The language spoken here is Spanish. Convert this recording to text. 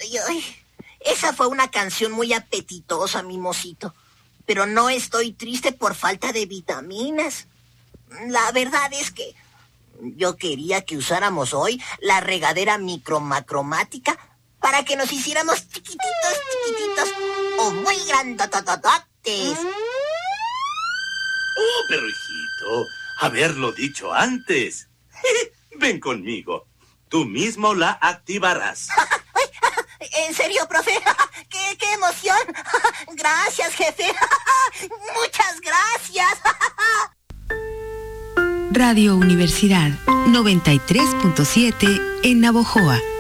Ay, esa fue una canción muy apetitosa, mimosito. Pero no estoy triste por falta de vitaminas. La verdad es que yo quería que usáramos hoy la regadera micromacromática para que nos hiciéramos chiquititos o muy grandotototes. Oh, pero hijito, haberlo dicho antes. Ven conmigo. Tú mismo la activarás. ¿En serio, profe? ¡Qué emoción! Gracias, jefe. Muchas gracias. Radio Universidad 93.7 en Navojoa.